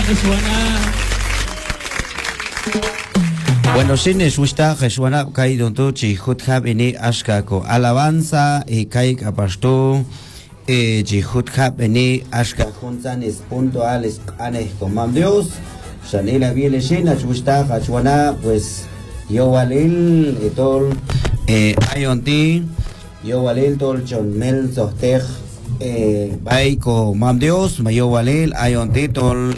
Bueno, sines gusta Jesúana kai donto chi hutkab ini ashka ko alabanza y kai apasto chi hutkab ini ashka juntan es puntuales anes con mam Dios sanila viene sina gusta Jesúana pues yo walil etol ayonti yo walil tol chon mel zohteg bai ko mam Dios mayo walil ayonti tol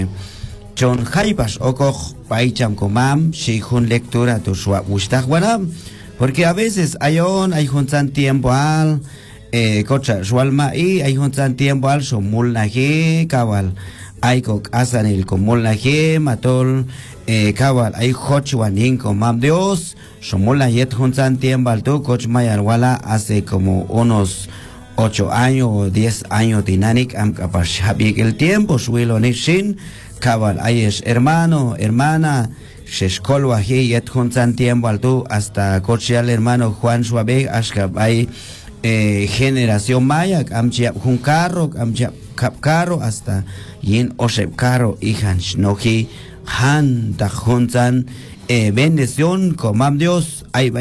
John Jaipas Okoch Paicham Komam, Shihun lectura tu sua Ustagwanam, porque a veces hay juntan tiempo al cocha sualma y hay juntan tiempo al somulnaje cabal, hay coc asanil comulnaje matol cabal, hay hochuanin comam Dios, somulnajet juntan tiempo al tu coch mayarwala hace como unos 8 años o 10 años tinanik am capaz el tiempo suelo nishin cabal ayes hermano hermana sheshkol wahi yet juntan tiempo alto hasta cochial hermano Juan Suave ashka hay generación maya amchia un carro amchia carro hasta yin osep carro ihan shnoki han ta juntan bendición comam Dios hay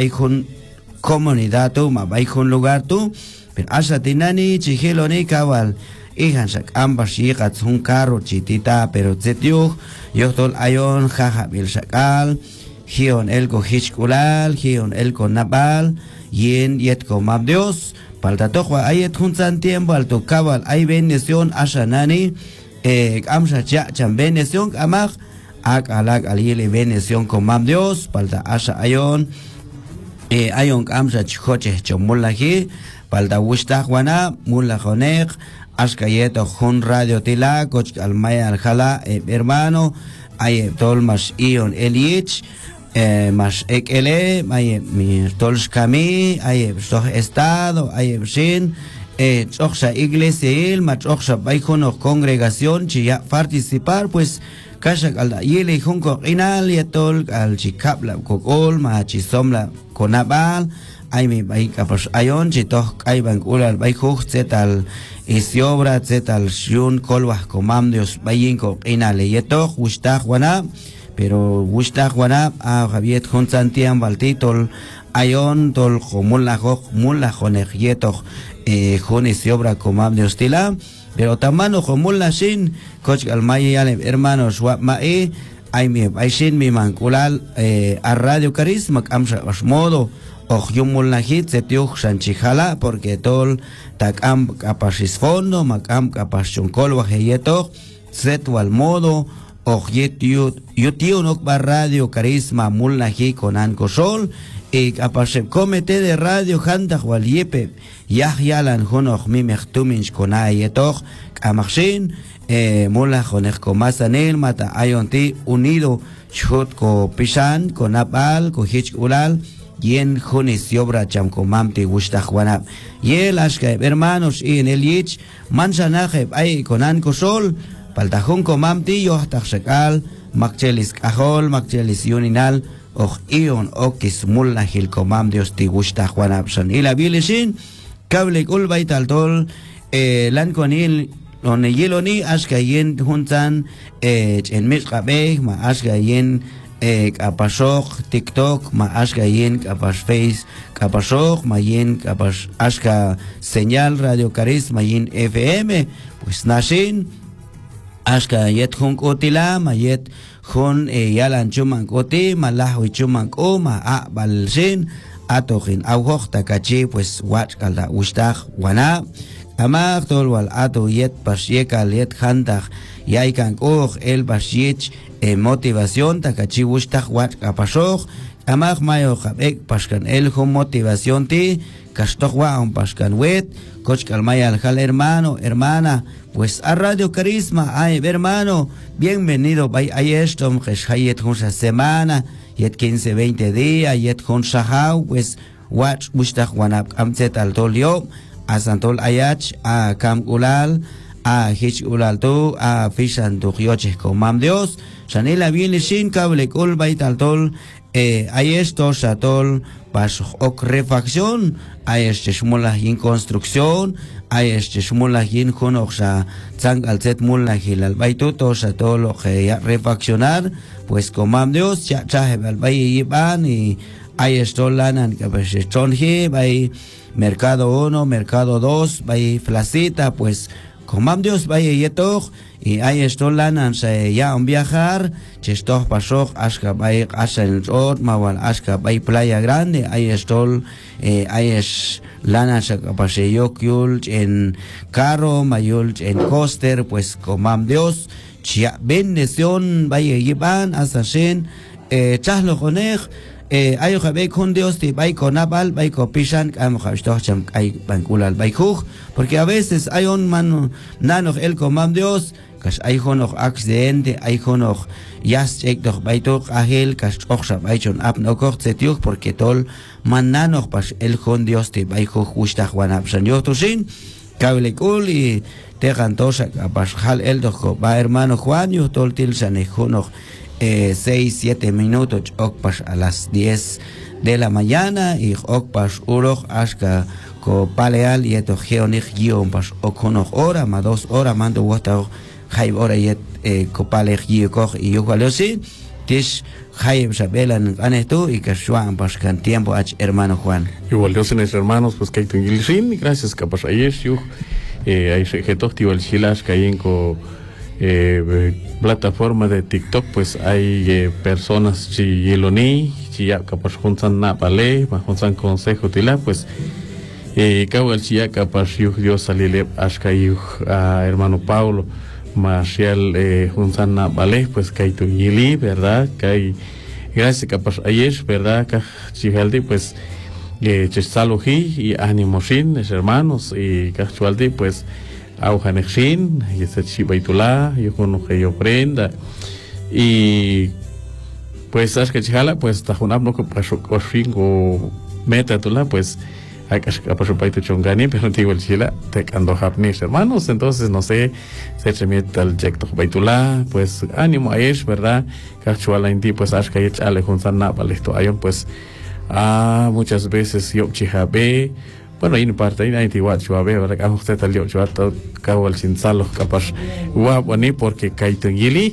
comunidad tu ma hay lugar tu pero hasta tinani chihiloni cabal Ihan sak ambas yigat un carro chitita pero zetio yo tol ayon jaja bil sakal hion elko hishkulal hion elko nabal yen yet komam Dios palta tohwa ayet juntan tiempo alto cabal hay bendición ashanani amsa cha cham bendición amak ak alak alile bendición komam Dios palta asha ayon ayon amsa choche chomulahi palta wustahwana mulajonek Ashkayeto Jun Radio Tila, Coach Almaya Aljala, hermano, hay Tolmas Ion Elich, más Ekele, hay Tolskami, hay Estado, hay Shin, Oxa Iglesia, más Oxa Baijono Congregación, Chia participar, pues, Kashak al Yele Junco Inal, Yatol, al Chicapla, Cocol, Machisomla, Conabal, hay mi Baicapos Ayon, Chitok, Aiban Ulal, Baijuch, Zetal, Isiobra, Zetal, Shun, Kolwah, Comam Dios, Bayinko, Inale, Yetok, Wustah, Wana, pero Wustah, Wana, a Javiet, Junsantian, Baltitol, Ayon, Tol, Jomulajok, Mulajonej, Yetok, Jun, Isiobra, Comam Dios, Tila, pero Tamano, Jomulashin, Coach Almayale, hermanos, Wapmae, Aime, Baishin, mi manculal, a Radio Carisma, Amsa, Modo, Ojyumul Nahit, Setiuch, Sanchijala, porque tol, Takam Kapashis Fondo, Makam Kapashun Wajeyeto, Setual Modo, Ojyet Yutiu Nokba Radio Carisma, Mulnahi con Ancosol, y Kapashep Comete de Radio Hanta Waliepe, Yahyalan Honoch Mimechtuminch con Ayetoch, Kamakshin, Mulajonej Komasanel, Mata Ayonti, Unido, Chutko Pishan, con Apal, Kohich Ulal, yen jones yobra chamkomamti wustajwanab yel ashka hermanos y en el yich manzanaje ay conan kosol paltajun komamti yohtajshakal makchelis kahol makchelis yuninal och ion okis mulnahil komam dios ti wustajwanab son ila bilishin kable kulbay taltol lan konil on yeloni ashka yen juntan en misqabe ma ashka yen kapasok TikTok ma ashka yen kapas Face kapasok ma yen kapas ashka señal Radio Carisma yen FM pues nashin ashka yet hun kotila ma yet hun yalan chuman koti malah chuman ko ma a balsin atohin awhok takachi pues wat kalda ustah wana amak tolwal ato yet pasyekal yet hantak yaikan koh el pasyech motivación takachi wustah wat kapasok amak mayo jabek paskan el hum motivación ti kastohwa un paskan wet coach kalmaya aljal hermano hermana pues a Radio Carisma ay hermano bienvenido bay ay esto hayet hun semana yet 15-20 días yet hun sahau pues wat wustah wanap amset al tolio a santol ayach a kam ulal a hich ulalto a fishan tu yoches comam Dios chanela viene sin cable col baitaltol hay esto shatol pas ok refacción hay este shmola in construcción hay este shmola in conoxa zang al set mulla hilal baito to shatol o refaccionar pues comam Dios ya chahe al bay ban y hay esto lanan que pues chonje bay mercado 1 mercado 2 bay flacita pues comam Dios vaya yetok y hay esto lanan se ya un viajar chistoh pasok ashka bay asel ot mawal ashka bay playa grande hay esto hay es lanan se pase yokyul en carro mayul en coaster pues comam Dios chia bendición vaya yeban hasta shen chahlo konech ayo jabe con Dios te vai con abal vai con pishan am khashtoh cham ay bankulal vai khuj porque a veces hay un mano nano el comam Dios kas hay honoch accidente hay honoch yas check doch vai toch ahel kas ochsa vai chon ab no kocht setiuk porque tol man nano pas el con Dios te vai khuj ushtah wan abshan yo to sin kable kul y te cantosa pas hal el doch va hermano Juan yo tol til sane honoch 6-7 minutos okpas a las 10 de la mañana y okpas uroch ashka ko paleal y eto geonig guion pas okonog hora ma 2 horas mando wota hay hora yet ko paleg guion y yo valosi tish hay sabelan anesto y que shuan pas kan tiempo ach hermano Juan igual Dios en hermanos pues que tu gilsin gracias capas ayer yo hay getos igual chilas caen ko plataforma de TikTok pues hay personas si yeloni si ya capaz juntan na pale juntan consejo tila pues kawal si ya capaz yo salile ashka hermano Paulo Marcial juntan na pale pues que tu yili verdad que gracias capaz ayer verdad que si haldi pues chesaloji y animosin es hermanos y casualdi pues aujanexin y esa chivaitula yo conozco yo prenda y pues sabes que chala pues tajunab no que pasó cofingo meta tula pues hay que pasó paito chongani pero digo el chila te cando hapnis hermanos entonces no sé se mete al jecto baitula pues ánimo a es verdad cachuala en ti pues sabes que echale juntan na esto ayon pues muchas veces yo chihabe bueno ahí en parte ahí nadie igual yo veo verdad que usted tal yo todo cabo el sin salo capaz guaponi porque kaito gili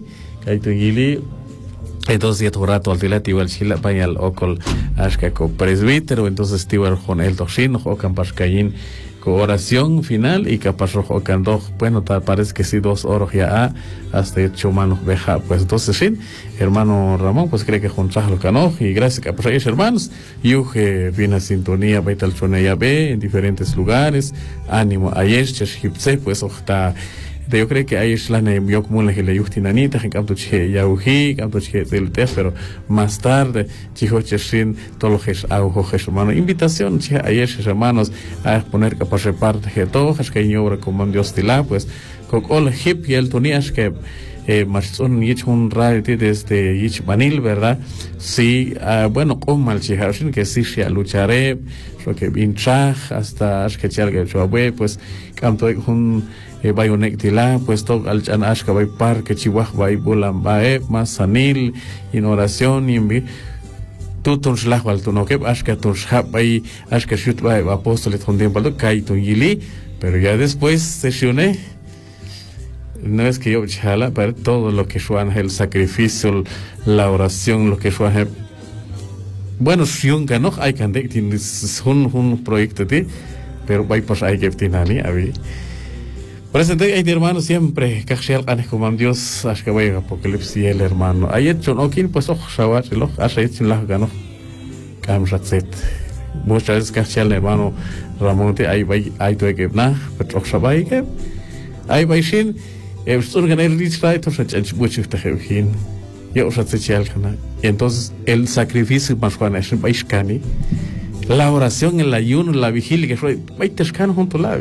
entonces ya todo rato al tilati igual chila pañal ocol ashka co presbítero entonces igual con el docino o campas caín con oración final y capaz rojo cando bueno tal parece que sí 2 horas ya hasta 8 manos veja pues entonces sí hermano Ramón pues cree que juntas lo cano y gracias capaz ahí hermanos yo que viene a sintonía baital chonaya be en diferentes lugares ánimo ayer cheshipse pues ojalá yo creo que ahí es la yo como la que le justinanita en campo che yauji campo che del test pero más tarde chijo chesin todo lo que es aujo hermano invitación che ayer hermanos a poner capaz de parte que todo es que yo como Dios tila pues con all hip y el tonías que más son y un radio desde ich vanil verdad sí bueno como el chijarsin que sí se lucharé lo que vincha hasta que chalga yo pues canto un bayonek tila pues todo al chanash ka bay par que chihuah bay bulam bae más sanil en oración y en tú tons la cual tú no que ashka tons bay ashka shoot bay apóstoles con tiempo lo kaito yili pero ya después sesioné no es que yo chala pero todo lo que fue el sacrificio la oración lo que fue bueno siun no hay que andar tiene un proyecto de pero bay pues hay que tinani abi. Por eso hay hermano siempre que como Dios que vaya apocalipsis el hermano hay hecho no quién pues shawat lo hace hecho la gano kamratset muchas veces que el hermano Ramón te hay to que na pero shabai que hay sin organizar rich right to such mucho te jevin yo se chal kana entonces el sacrificio más cuando es baishkani la oración el ayuno la vigilia que fue baitescan junto la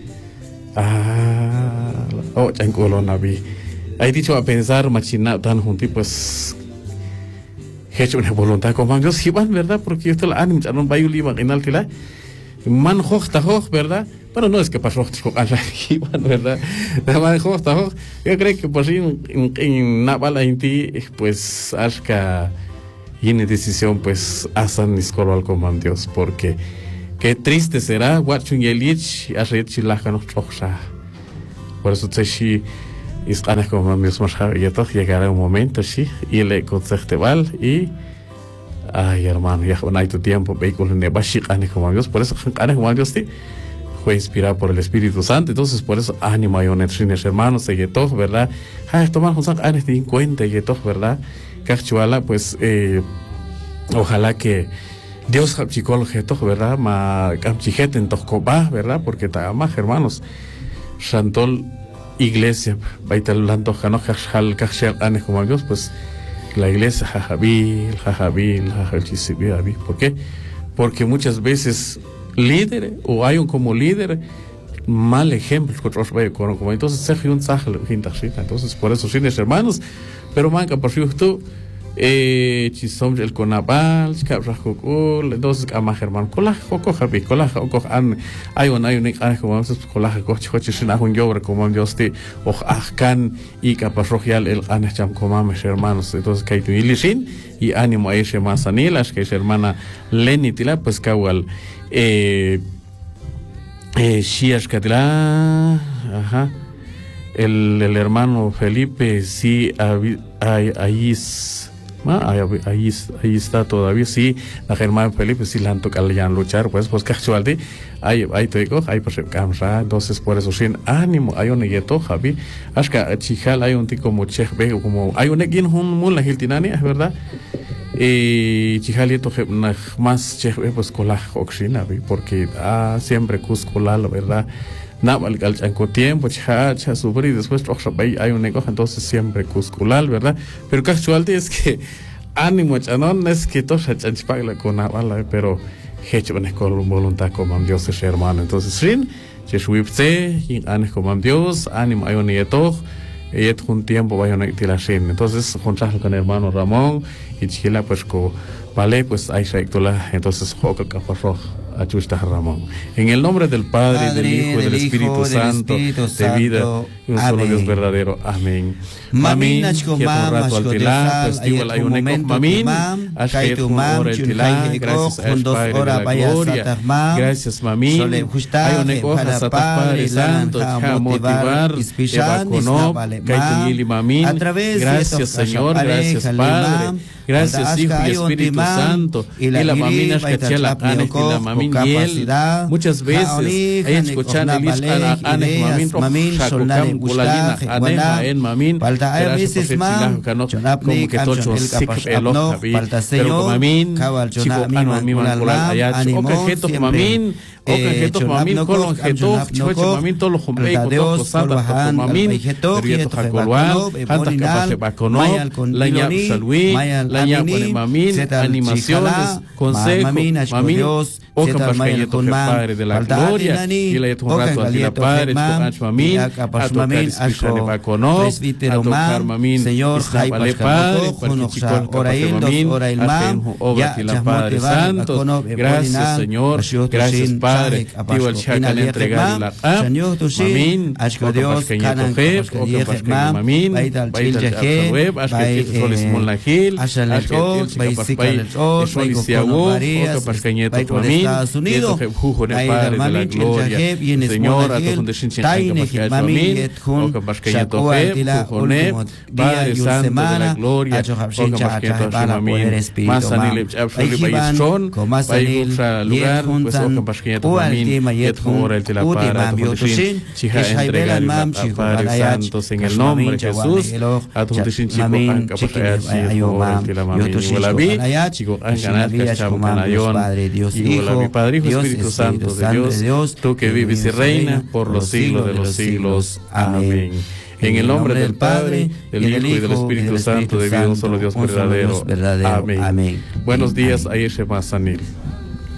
chanculo nabi hay dicho a pensar machina tan junti pues hecho una voluntad como Dios si van verdad porque yo te la ánimo no va a ir imaginar tila man hochta hoch, ¿verdad? Bueno, no es que pasó ¿verdad? Man hochta hoch. Yo creo que pues en Navala en ti, pues Ashka y en decisión pues hacen escolar como Dios, porque qué triste será Guachun Yelich Ashich Lajano Choxa. Por eso te sí es como Dios más y todo llegará un momento sí y le concejteval y ay hermano ya no hay tu tiempo vehículo ne bashik como Dios, por eso como Dios sí fue inspirado por el Espíritu Santo. Entonces por eso ánimo a unos hermanos y todo, ¿verdad? Tomar en cuenta y todo, ¿verdad? Cachuala, pues ojalá que Dios psicólogo todo, ¿verdad? Ma camchijete en Toscoba, ¿verdad? Porque más hermanos Shantol iglesia baitalando janojal cachel ane como Dios, pues la iglesia jajabil ¿por qué? Porque muchas veces líder o hay un como líder mal ejemplo como entonces se un entonces por eso fines hermanos pero manca por tú chisom el conabal chicabrakul entonces ama hermano cojo jabi cojo an hay un como cojo chisina un yobre como Dios te o ajkan y caparrojial el anacham como hermanos entonces que tu ilishin y ánimo a ese masanilas que es hermana Leni tila pues kawal Shiash Katila, ajá, el hermano Felipe, sí, ahí está todavía, sí, la hermana Felipe, sí, la han tocado ya luchar, pues casualmente, ahí te digo, ahí pues camsa, entonces por eso, sin ánimo, hay un yeto, Javi, hasta chijal, hay un tipo como chef, como, hay un equin, un mula hiltinani, es verdad. Chijalito más chef pues cola oxina porque siempre cuscola la verdad nada al tiempo chacha sufrir y después hay un negocio entonces siempre cuscolar verdad pero casualmente es que ánimo chanon es que todo se chanchpagla con nada pero hecho con voluntad como Dios es hermano entonces sin chesuipse y ánimo como Dios ánimo hay un nieto y es un tiempo vaya a tirar sin entonces juntarlo con el hermano Ramón y chila pues vale pues ahí se entonces joca caparro a chusta Ramón en el nombre del Padre, del Hijo y del Espíritu Santo de vida y un solo Dios verdadero amén mamin que rato al tilar pues igual hay un eco mamin ashket hora el tilar gracias a Padre de la gloria gracias mamin hay un eco hasta Padre Santo a motivar evaconó kaitili mamin gracias Señor gracias Padre gracias Hijo y Espíritu Santo y la mamina que la ane y la mamin y muchas veces hay escuchando el iscan ane mamin shakukam gulalina ane en mamin a veces mam como que tocho sik elo javi pero mamin chico mamin gulalina allá o que to mamin o que to mamin colon que to chico mamin todo lo hombre con todo santa mamin pero to jacolwa hasta capaz de bacono la ña salui la ña con mamin animaciones consejos mamin o capaz que to Padre de la gloria y le to un rato así la Padre con mamin a tocar espíritu de bacono a tocar mamin Señor hay Padre ora el obra la Padre Santo gracias Señor gracias Padre tío el chacal entregar la mamin ashko Dios canan o capaz que mamin baita el web ashko que solis molagil ashko que capaz solis yago o capaz que nieto mamin nieto que jujo de Padre de la gloria Señor a tu condición capaz que mamin o capaz que nieto jujone Padre Santo de la gloria o capaz que nieto mamin más anile absolutamente baistron baita lugar pues o capaz que nieto mamin ahora el de la para tu condición chica entregar la Padre Santo en el nombre de Jesús a tu condición chico anca para que la mamin igual a mí chico anca cacham canayon igual a mi Padre Hijo Espíritu Santo de Dios tú que vives y reina por los siglos de los siglos amén en el nombre del Padre, del Hijo y del Espíritu Santo, de vida un solo Dios verdadero. Amén. Buenos días, Ayer Shema Sanil.